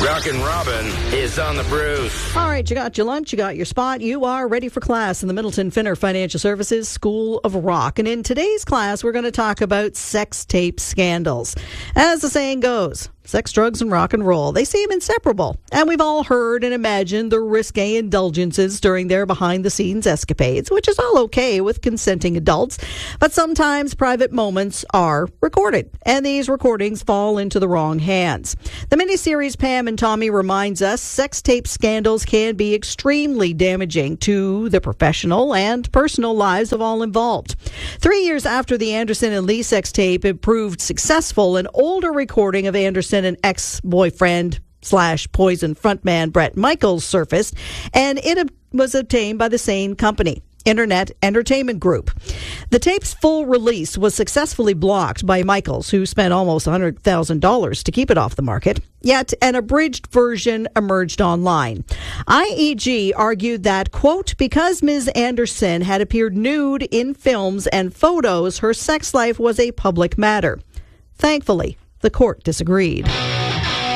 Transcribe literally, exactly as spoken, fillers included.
Rockin' Robin is on the Bruce. All right, you got your lunch, you got your spot, you are ready for class in the Middleton Finner Financial Services School of Rock. And in today's class, we're going to talk about sex tape scandals. As the saying goes, sex, drugs, and rock and roll, they seem inseparable. And we've all heard and imagined the risque indulgences during their behind-the-scenes escapades, which is all okay with consenting adults. But sometimes private moments are recorded, and these recordings fall into the wrong hands. The miniseries Pam and Tommy reminds us sex tape scandals can be extremely damaging to the professional and personal lives of all involved. Three years after the Anderson and Lee sex tape had proved successful, an older recording of Anderson and ex-boyfriend slash Poison frontman Bret Michaels surfaced, and it was obtained by the same company, Internet Entertainment Group. The tape's full release was successfully blocked by Michaels, who spent almost one hundred thousand dollars to keep it off the market. Yet an abridged version emerged online. I E G argued that, quote, because Miz Anderson had appeared nude in films and photos, her sex life was a public matter. Thankfully, the court disagreed.